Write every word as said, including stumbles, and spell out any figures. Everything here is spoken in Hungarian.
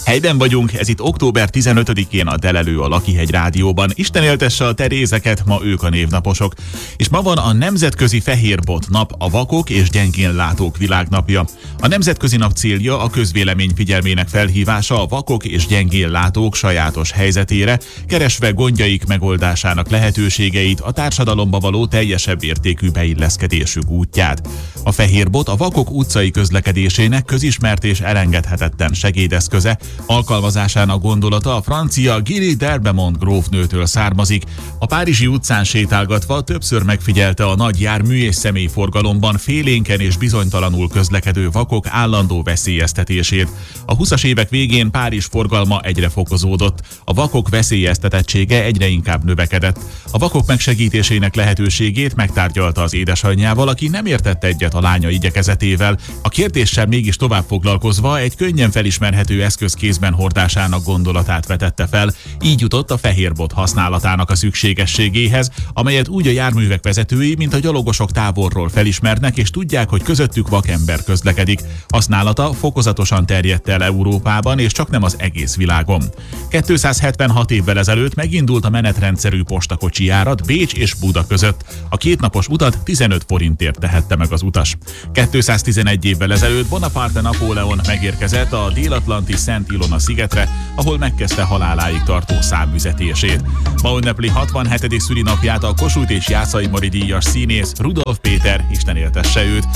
Helyben vagyunk, ez itt október tizenötödikén a Delelő a Lakihegy Rádióban. Isten éltesse a Terézeket, ma ők a névnaposok. És ma van a Nemzetközi Fehérbot nap, a vakok és gyengén látók világnapja. A nemzetközi nap célja a közvélemény figyelmének felhívása a vakok és gyengén látók sajátos helyzetére, keresve gondjaik megoldásának lehetőségeit, a társadalomba való teljesebb értékű beilleszkedésük útját. A fehérbot a vakok utcai közlekedésének közismert és elengedhetetlen segédeszköze. Alkalmazásának gondolata a francia Gilly d'Erbemont grófnőtől származik. A párizsi utcán sétálgatva többször megfigyelte a nagy jármű és személyforgalomban félénken és bizonytalanul közlekedő vakok állandó veszélyeztetését. A huszas évek végén Párizs forgalma egyre fokozódott. A vakok veszélyeztetettsége egyre inkább növekedett. A vakok megsegítésének lehetőségét megtárgyalta az édesanyjával, aki nem értett egyet a lánya igyekezetével. A kérdéssel mégis tovább foglalkozva egy könnyen felismerhető eszköz kézben hordásának gondolatát vetette fel, így jutott a fehérbot használatának a szükségességéhez, amelyet úgy a járművek vezetői, mint a gyalogosok távolról felismernek, és tudják, hogy közöttük vakember közlekedik. Használata fokozatosan terjedt el Európában, és csak nem az egész világon. kétszázhetvenhat évvel ezelőtt megindult a menetrendszerű postakocsi járat Bécs és Buda között. A kétnapos utat tizenöt forintért tehette meg az utas. kétszáztizenegy évvel ezelőtt Bonaparte Napóleon megérkezett a dél-atlanti Szent Ilona szigetre, ahol megkezdte haláláig tartó számüzetését. Ma ünnepli hatvanhetedik szülinapját a Kossuth és Jászai Mari díjas színész Rudolf Péter, Isten éltesse őt.